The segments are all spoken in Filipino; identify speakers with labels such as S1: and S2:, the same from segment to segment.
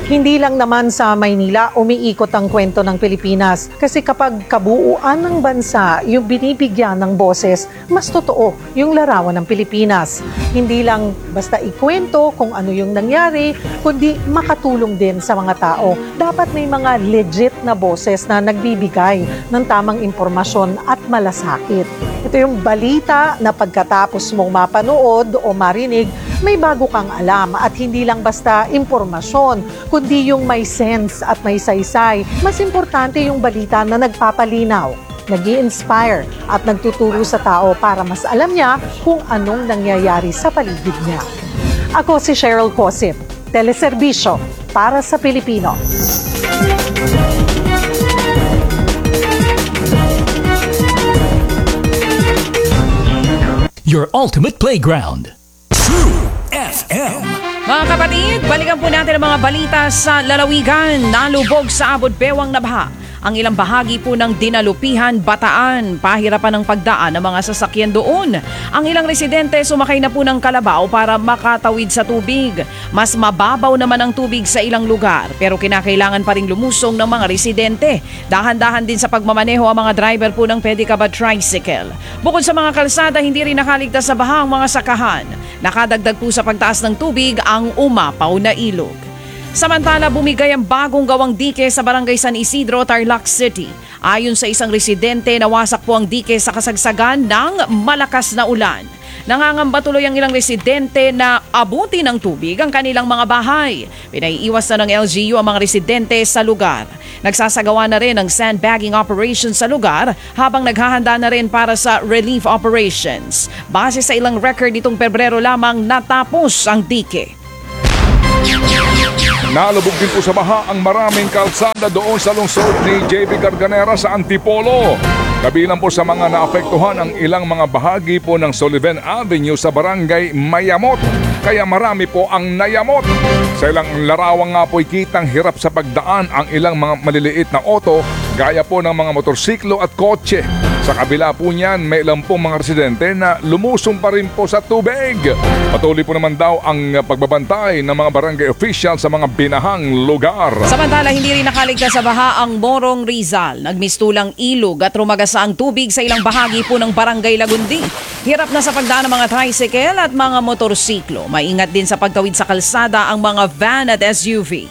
S1: Hindi lang naman sa Maynila umiikot ang kwento ng Pilipinas kasi kapag kabuuan ng bansa yung binibigyan ng boses, mas totoo yung larawan ng Pilipinas. Hindi lang basta ikwento kung ano yung nangyari, kundi makatulong din sa mga tao. Dapat may mga legit na boses na nagbibigay ng tamang impormasyon at malasakit. Ito yung balita na pagkatapos mong mapanood o marinig, may bago kang alam at hindi lang basta impormasyon, kundi yung may sense at may saysay. Mas importante yung balita na nagpapalinaw, nag-i-inspire at nagtuturo sa tao para mas alam niya kung anong nangyayari sa paligid niya. Ako si Cheryl Cosip, Teleserbisyo para sa Pilipino.
S2: Your ultimate playground. True FM.
S3: Mga kapatid, balikan po natin ang mga balita sa lalawigan. Nalubog sa abot bewang na baha ang ilang bahagi po ng Dinalupihan, Bataan. Pahirapan ng pagdaan ng mga sasakyan doon. Ang ilang residente sumakay na po ng kalabaw para makatawid sa tubig. Mas mababaw naman ang tubig sa ilang lugar pero kinakailangan pa rin lumusong ng mga residente. Dahan-dahan din sa pagmamaneho ang mga driver po ng pedicab at tricycle. Bukod sa mga kalsada, hindi rin nakaligtas sa baha ang mga sakahan. Nakadagdag po sa pagtaas ng tubig ang umapaw na ilog. Samantala, bumigay ang bagong gawang dike sa Barangay San Isidro, Tarlac City. Ayon sa isang residente, nawasak po ang dike sa kasagsagan ng malakas na ulan. Nangangamba tuloy ang ilang residente na abutin ng tubig ang kanilang mga bahay. Pinaiiwas na ng LGU ang mga residente sa lugar. Nagsasagawa na rin ng sandbagging operations sa lugar habang naghahanda na rin para sa relief operations. Base sa ilang record nitong Pebrero lamang natapos ang dike.
S4: Nalubog din po sa baha ang maraming kalsada doon sa lungsod ni JB Garganera sa Antipolo. Kabilang po sa mga naapektuhan ang ilang mga bahagi po ng Sullivan Avenue sa Barangay Mayamot. Kaya marami po ang nayamot. Sa ilang larawan nga po'y kitang hirap sa pagdaan ang ilang mga maliliit na auto gaya po ng mga motorsiklo at kotse. Sa kabila po niyan, may ilang pong mga residente na lumusong pa rin po sa tubig. Patuloy po naman daw ang pagbabantay ng mga barangay official sa mga binahang lugar.
S3: Samantala, hindi rin nakaligtas sa baha ang Morong Rizal. Nagmistulang ilog at rumagasa ang tubig sa ilang bahagi po ng Barangay Lagundi. Hirap na sa pagdaan ng mga tricycle at mga motorsiklo. Maingat din sa pagtawid sa kalsada ang mga van at SUV.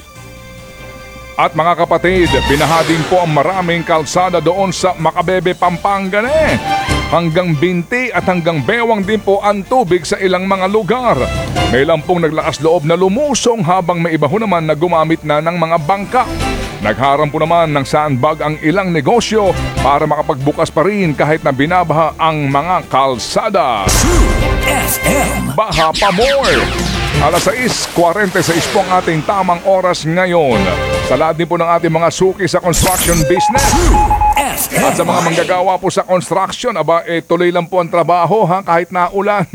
S4: At mga kapatid, binahading po ang maraming kalsada doon sa Macabebe, Pampanga. Hanggang Binti at hanggang Bewang din po ang tubig sa ilang mga lugar. May ilang pong naglakas loob na lumusong habang may iba ho naman na gumamit na ng mga bangka. Nagharang po naman ng sandbag ang ilang negosyo para makapagbukas pa rin kahit na binabaha ang mga kalsada.
S2: True FM.
S4: Baha pa more! Alas 6:46 po ang ating tamang oras ngayon. Sa lahat din po ng ating mga suki sa construction business. At sa mga manggagawa po sa construction, tuloy lang po ang trabaho kahit naulan.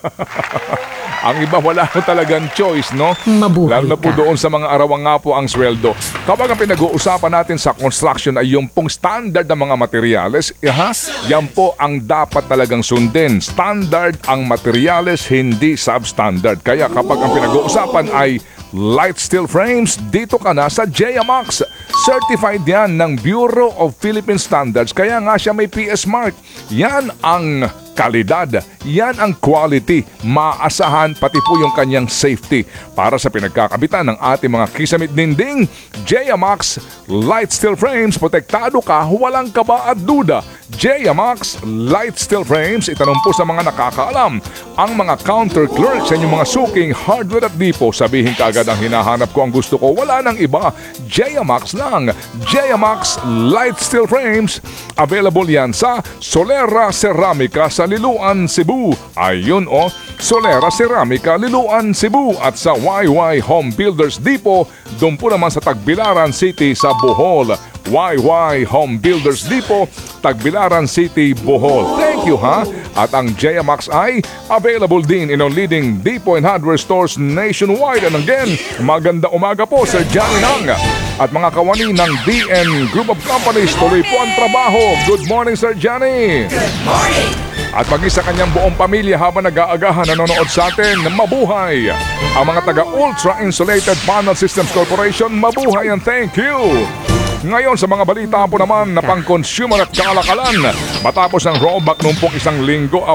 S4: Ang iba wala na talagang choice, no?
S1: Mabuhay
S4: Lalo na po
S1: ka.
S4: doon sa mga arawang nga po ang sweldo. Kapag ang pinag-uusapan natin sa construction ay yung pong standard ng mga materyales, yan po ang dapat talagang sundin. Standard ang materyales, hindi substandard. Kaya kapag ang pinag-uusapan ay light steel frames, dito ka na sa JMax. Certified yan ng Bureau of Philippine Standards, kaya nga siya may PS mark. Yan ang kalidad, yan ang quality, maasahan pati po yung kanyang safety. Para sa pinagkakabitan ng ating mga kisamit dinding, JMax Light Steel Frames, protektado ka, walang kaba at duda. JMax Light Steel Frames, itanong po sa mga nakakaalam. Ang mga counter clerks sa inyong mga suking hardware at depot, sabihin kaagad ang hinahanap ko, ang gusto ko, wala nang iba. JMax lang. JMax Light Steel Frames, available yan sa Solera Ceramica sa Liloan, Cebu. Ayun Solera Ceramica, Liloan, Cebu. At sa YY Home Builders Depot, doon po naman sa Tagbilaran City sa Bohol. YY Home Builders Depot, Tagbilaran City, Bohol. Thank you At ang JMax ay available din in all leading depot and hardware stores nationwide. And again, maganda umaga po Sir Johnny Nang at mga kawani ng DN Group of Companies. Tuloy po ang trabaho. Good morning Sir Johnny.
S2: Good morning.
S4: at maging sa kanyang buong pamilya habang nag-aagahan nanonood sa atin. Mabuhay! Ang mga taga Ultra Insulated Panel Systems Corporation, mabuhay and thank you! Ngayon sa mga balita po naman na pang-consumer at kalakalan, matapos ng rollback noong pong isang linggo,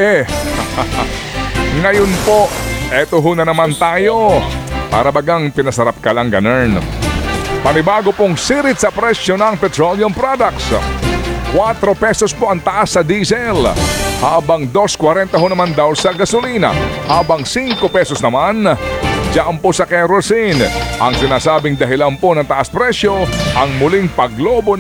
S4: ngayon po, eto ho na naman tayo. Para bagang pinasarap ka lang ganun. Panibago pong sirit sa presyo ng petroleum products. 4 pesos po ang taas sa diesel, habang 2.40 ho naman daw sa gasolina, habang 5 pesos naman diyan po sa kerosene. Ang sinasabing dahilan po ng taas presyo, ang muling paglabo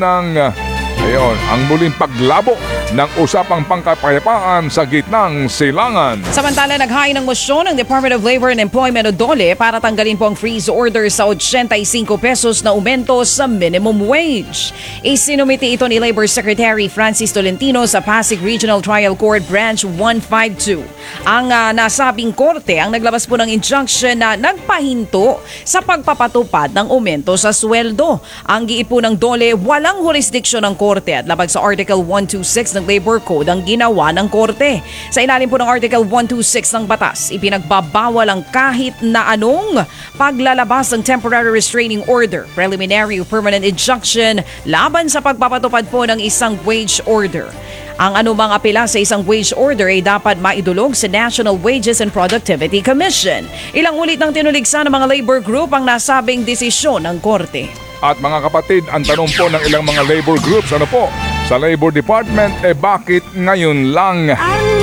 S4: ang muling paglabo ng usapang pangkapayapaan sa gitnang silangan.
S3: Samantala, naghain ng mosyon ng Department of Labor and Employment o DOLE para tanggalin po ang freeze order sa 85 pesos na aumento sa minimum wage. Isinumiti ito ni Labor Secretary Francis Tolentino sa Pasig Regional Trial Court Branch 152. Ang nasabing korte ang naglabas po ng injunction na nagpahinto sa pagpapatupad ng aumento sa sweldo. Ang giit po ng DOLE, walang jurisdiksyon ng korte at labag sa Article 126 ng Labor Code ang ginawa ng korte. Sa ilalim po ng Article 126 ng batas, ipinagbabawal ang kahit na anong paglalabas ng temporary restraining order, preliminary o permanent injunction laban sa pagpapatupad po ng isang wage order. Ang anumang apela sa isang wage order ay dapat maidulog sa National Wages and Productivity Commission. Ilang ulit ng tinuligsa ng mga labor group ang nasabing desisyon ng korte.
S4: At mga kapatid, ang tanong po ng ilang mga labor groups, sa Labor Department, bakit ngayon lang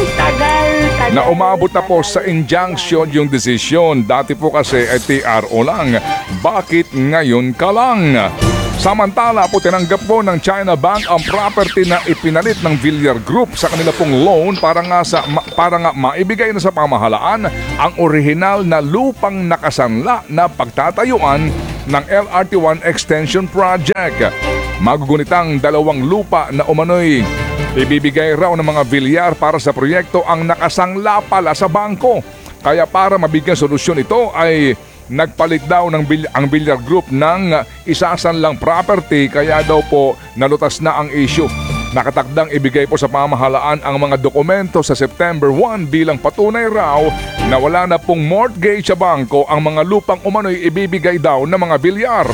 S4: na umabot na po sa injunction yung desisyon? Dati po kasi ay TRO lang. Bakit ngayon ka lang? Samantala po tinanggap po ng China Bank ang property na ipinalit ng Villar Group sa kanila pong loan para nga maibigay na sa pamahalaan ang orihinal na lupang nakasanla na pagtatayuan ng LRT-1 Extension Project. Magugunitang 2 lupa na umano'y ibibigay raw ng mga Villar para sa proyekto ang nakasangla pala sa bangko. Kaya para mabigyan solusyon ito ay nagpalit daw ang Villar Group ng isasanlang property, kaya daw po nalutas na ang issue. Nakatakdang ibigay po sa pamahalaan ang mga dokumento sa September 1 bilang patunay raw na wala na pong mortgage sa bangko ang mga lupang umano'y ibibigay daw ng mga Villar.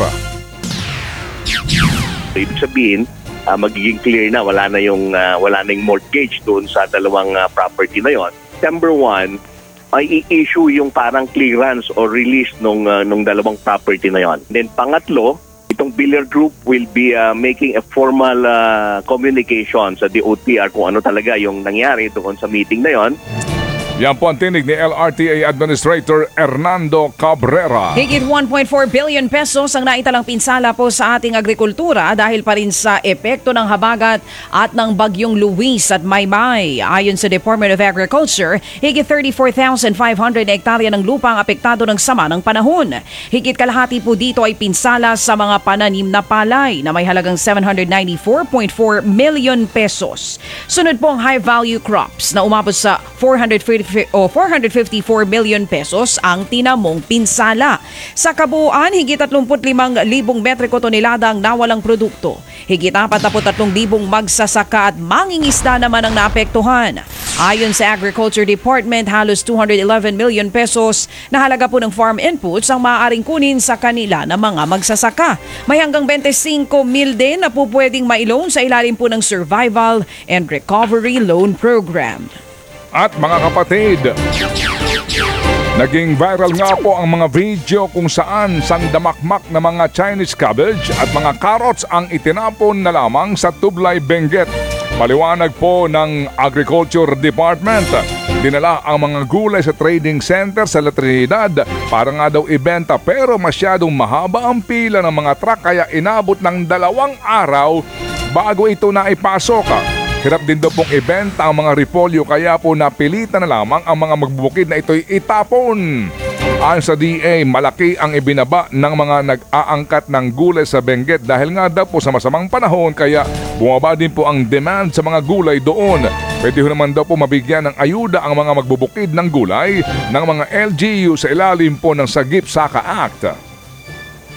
S5: Ibig sabihin, magiging clear na wala na yung mortgage doon sa 2 property na yon. September 1 ay i-issue yung parang clearance or release nung 2 property na yon. Then pangatlo, itong Villar Group will be making a formal communication sa DOTR kung ano talaga yung nangyari doon sa meeting na yon.
S4: Yan po ang tinig ni LRTA Administrator Hernando Cabrera.
S3: Higit 1.4 billion pesos ang naitalang pinsala po sa ating agrikultura dahil pa rin sa epekto ng habagat at ng bagyong Luis at Maymay. Ayon sa Department of Agriculture, higit 34,500 hektarya ng lupa ang apektado ng sama ng panahon. Higit kalahati po dito ay pinsala sa mga pananim na palay na may halagang 794.4 million pesos. Sunod po ang high-value crops na umabot sa 454 million pesos ang tinamong pinsala. Sa kabuuan, higit 35,000 metriko tonelada ang nawalang produkto. Higit 43,000 magsasaka at mangingisda naman ang naapektuhan. Ayon sa Agriculture Department, halos 211 million pesos na halaga po ng farm inputs ang maaaring kunin sa kanila ng mga magsasaka. May hanggang 25 mil din na po pwedeng ma-loan sa ilalim po ng Survival and Recovery Loan Program.
S4: At mga kapatid, naging viral nga po ang mga video kung saan sandamakmak na mga Chinese cabbage at mga carrots ang itinapon na lamang sa Tublay, Benguet. Paliwanag po ng Agriculture Department, dinala ang mga gulay sa trading center sa La Trinidad para nga daw ibenta, pero masyadong mahaba ang pila ng mga truck kaya inabot ng 2 araw bago ito na ipasok. Hirap din daw pong ibenta ang mga repolyo kaya po napilitan na lamang ang mga magbubukid na ito'y itapon. Ayon sa DA, malaki ang ibinaba ng mga nag-aangkat ng gulay sa Benguet dahil nga daw po sa masamang panahon kaya bumaba din po ang demand sa mga gulay doon. Pwede naman daw po mabigyan ng ayuda ang mga magbubukid ng gulay ng mga LGU sa ilalim po ng Sagip Saka Act.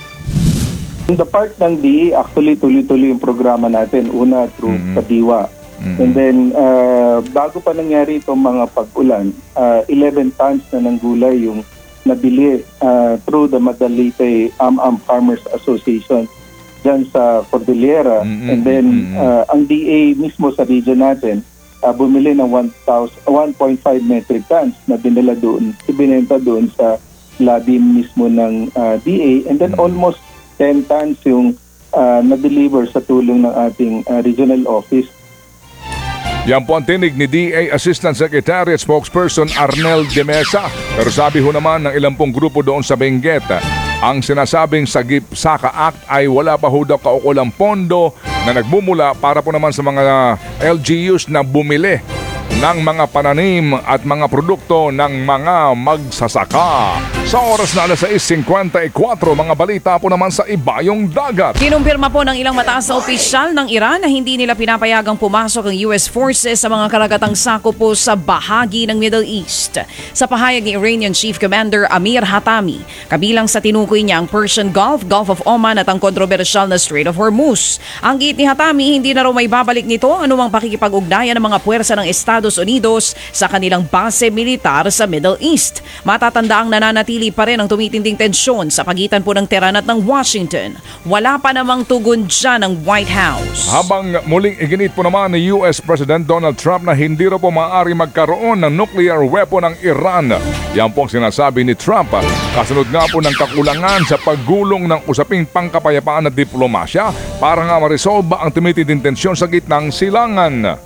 S6: In the part ng DA, actually tuloy-tuloy yung programa natin. Una through Kadiwa. And then, bago pa nangyari itong mga pag-ulan, 11 tons na ng gulay yung nabili through the Magalite Farmers Association dyan sa Cordillera. And then, ang DA mismo sa region natin, bumili ng 1.5 metric tons na dinala doon, ibinenta doon sa lobby mismo ng DA. And then almost 10 tons yung na-deliver sa tulong ng ating regional office.
S4: Yan po ang tinig ni DA Assistant Secretary at Spokesperson Arnel de Mesa. Pero sabi ho naman ng ilang pong grupo doon sa Benguet, ang sinasabing Sagip Saka Act ay wala pa ho daw kaukulang pondo na nagmumula para po naman sa mga LGUs na bumili ng mga pananim at mga produkto ng mga magsasaka. Sa oras na 6:54, mga balita po naman sa ibayong dagat.
S3: Kinumpirma po ng ilang mataas na opisyal ng Iran na hindi nila pinapayagang pumasok ang US forces sa mga karagatang sakop po sa bahagi ng Middle East. Sa pahayag ni Iranian Chief Commander Amir Hatami, kabilang sa tinukoy niya ang Persian Gulf, Gulf of Oman at ang kontrobersyal na Strait of Hormuz. Ang giit ni Hatami, hindi na raw may babalik nito anumang pakikipag-ugnayan ng mga puwersa ng Estados Unidos sa kanilang base militar sa Middle East. Matatandaang nananatili pa rin ang tumitinding tensyon sa pagitan po ng Tehran at ng Washington. Wala pa namang tugon dyan ng White House.
S4: Habang muling iginit po naman ni US President Donald Trump na hindi raw po maaari magkaroon ng nuclear weapon ng Iran. Yan po ang sinasabi ni Trump. Kasunod nga po ng kakulangan sa paggulong ng usaping pangkapayapaan at diplomasya para nga ma-resolve ang tumitinding tensyon sa gitnang silangan.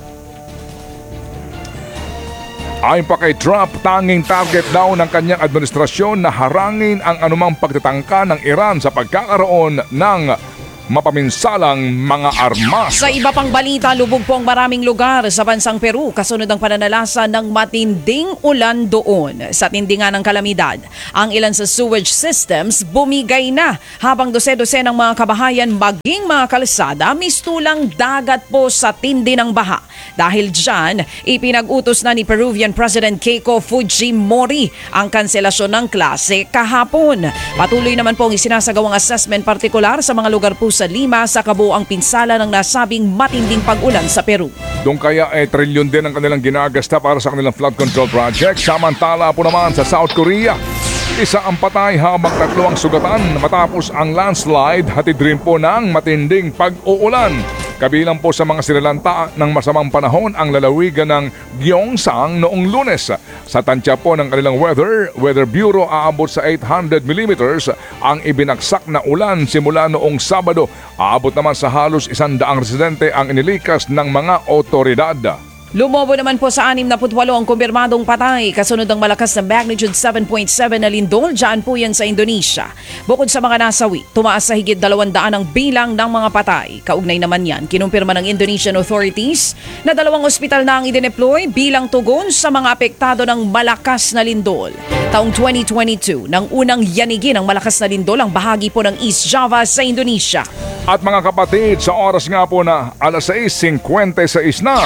S4: Ayon pa kay Trump, tanging target daw ng kanyang administrasyon na harangin ang anumang pagtatangka ng Iran sa pagkakaroon ng mapaminsalang mga armas.
S3: Sa iba pang balita, lubog po ang maraming lugar sa bansang Peru kasunod ang pananalasa ng matinding ulan doon. Sa tindi nga ng kalamidad, ang ilan sa sewage systems bumigay na habang dose-dose ng mga kabahayan maging mga kalsada mistulang dagat po sa tindi ng baha. Dahil dyan, ipinag-utos na ni Peruvian President Keiko Fujimori ang kanselasyon ng klase kahapon. Patuloy naman po ang isinasagawang assessment partikular sa mga lugar po sa Lima sa kabuoang pinsala ng nasabing matinding pag-ulan sa Peru.
S4: Doon kaya trilyon din ang kanilang ginagasta para sa kanilang flood control project. Samantala po naman sa South Korea, isa ang patay habang 3 ang sugatan matapos ang landslide, hatid rin po ng matinding pag-uulan. Kabilang po sa mga sinalanta ng masamang panahon ang lalawigan ng Gyeongsang noong Lunes. Sa tansya po ng kanilang Weather Bureau, aabot sa 800 millimeters ang ibinagsak na ulan simula noong Sabado. Aabot naman sa halos 100 residente ang inilikas ng mga otoridad.
S3: Lumobo naman po sa 68 ang kumpirmadong patay kasunod ng malakas na magnitude 7.7 na lindol dyan po yan sa Indonesia. Bukod sa mga nasawi, tumaas sa higit 200 ang bilang ng mga patay. Kaugnay naman yan, kinumpirma ng Indonesian authorities na 2 ospital na ang idineploy bilang tugon sa mga apektado ng malakas na lindol. Taong 2022, nang unang yanigin ng malakas na lindol ang bahagi po ng East Java sa Indonesia.
S4: At mga kapatid, sa oras nga po na 6:56 na.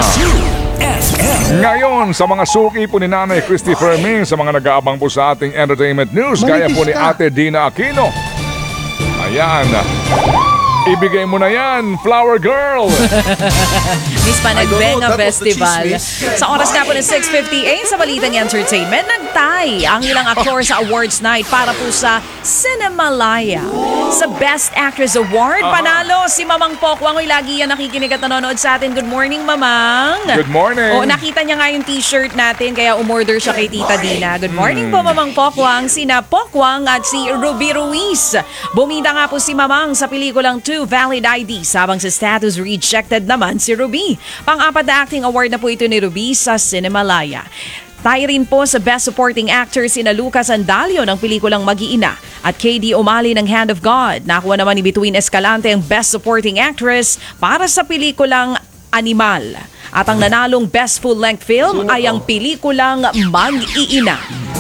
S4: Ngayon, sa mga suki po ni Nanay Christy Ferming, sa mga nag-aabang po sa ating entertainment news, gaya po ni Ate Dina Aquino. Ayan. Ibigay mo na yan, Flower Girl!
S3: Miss Panagbenga Festival. Sa oras nga po ng 6:58 sa Balitang Entertainment, nagtay ang ilang aktor sa awards night para po sa Cinemalaya. Sa Best Actress Award, panalo si Mamang Pokwang. Lagi yan nakikinig at nanonood sa atin. Good morning, Mamang.
S4: Good morning.
S3: O, nakita niya nga yung t-shirt natin, kaya umorder siya kay Tita Dina. Good morning po, Mamang Pokwang. Sina Pokwang at si Ruby Ruiz. Bumida nga po si Mamang sa pelikulang Two Valid IDs, habang sa status rejected naman si Ruby. Pang-apat na acting award na po ito ni Ruby sa Cinemalaya. Tayo rin po sa Best Supporting Actor sina Lucas Andalio ng pelikulang Mag-iina at KD Omali ng Hand of God. Nakuha naman ni Between Escalante ang Best Supporting Actress para sa pelikulang Animal. At ang nanalong Best Full-Length Film ay ang pelikulang Mag-iina.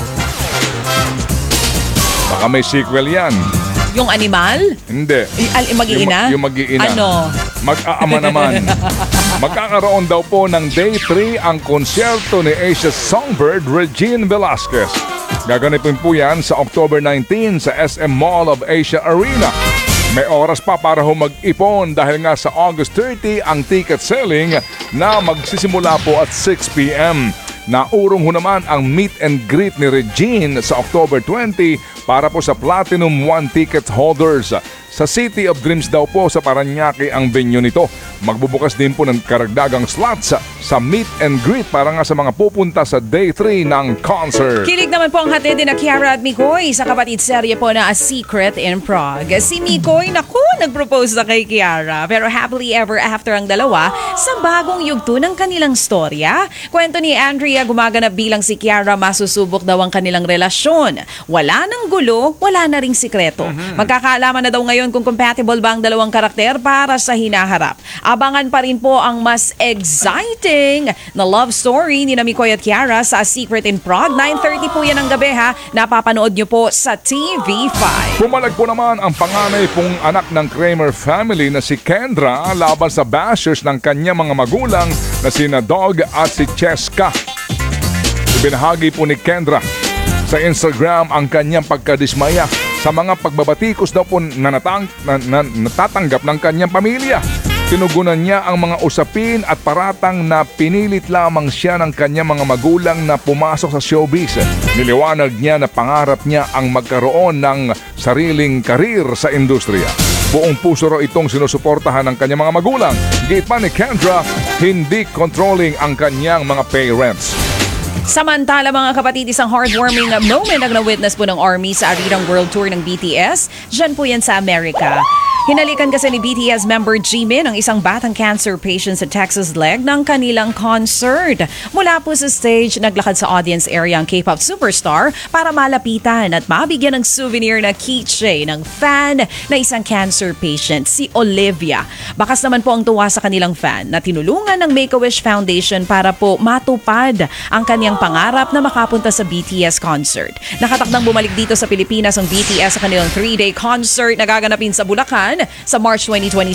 S4: Baka may sequel yan.
S3: Yung Animal?
S4: Hindi.
S3: Mag-iina?
S4: Yung Mag-iina.
S3: Ano?
S4: Mag-aama naman. Magkakaroon daw po ng Day 3 ang konsyerto ni Asia's Songbird Regine Velasquez. Gaganapin po yan sa October 19 sa SM Mall of Asia Arena. May oras pa para mag-ipon dahil nga sa August 30 ang ticket selling na magsisimula po at 6 p.m. Naurong ho naman ang meet and greet ni Regine sa October 20 para po sa Platinum 1 ticket holders. Sa City of Dreams daw po sa Parañaque ang venue nito. Magbubukas din po ng karagdagang slots sa meet and greet para nga sa mga pupunta sa day 3 ng concert.
S3: Kilig naman po ang hatid din na Kiara at Mikoy sa kapatid serye po na A Secret in Prague. Si Mikoy, naku, nag-propose na kay Kiara. Pero happily ever after ang dalawa sa bagong yugto ng kanilang storya. Kwento ni Andrea, gumaganap bilang si Kiara, masusubok daw ang kanilang relasyon. Wala nang gulo, wala na ring sikreto. Magkakaalaman na daw ngayon kung compatible ba ang dalawang karakter para sa hinaharap. Abangan pa rin po ang mas exciting na love story ni Mikoy at Kiara sa A Secret in Prague. 9:30 po yan ang gabi ha. Napapanood nyo po sa TV5.
S4: Pumalag po naman ang panganay pong anak ng Kramer family na si Kendra laban sa bashers ng kanyang mga magulang na sina Dog at si Cheska. Ibinahagi po ni Kendra sa Instagram ang kanyang pagkadismaya sa mga pagbabatikos daw po na natatanggap ng kanyang pamilya. Tinugunan niya ang mga usapin at paratang na pinilit lamang siya ng kanyang mga magulang na pumasok sa showbiz. Niliwanag niya na pangarap niya ang magkaroon ng sariling karir sa industriya. Buong puso raw itong sinusuportahan ng kanyang mga magulang. Gate pa ni Kendra, hindi controlling ang kanyang mga parents.
S3: Samantala mga kapatid, isang heartwarming moment ang na-witness po ng ARMY sa Arirang World Tour ng BTS. Diyan po yan sa Amerika. Hinalikan kasi ni BTS member Jimin ang isang batang cancer patient sa Texas leg ng kanilang concert. Mula po sa stage, naglakad sa audience area ang K-pop superstar para malapitan at mabigyan ng souvenir na keychain ng fan na isang cancer patient, si Olivia. Bakas naman po ang tuwa sa kanilang fan na tinulungan ng Make-A-Wish Foundation para po matupad ang kanyang pangarap na makapunta sa BTS concert. Nakatakdang bumalik dito sa Pilipinas ang BTS sa kanilang 3-day concert na gaganapin sa Bulacan sa March 2026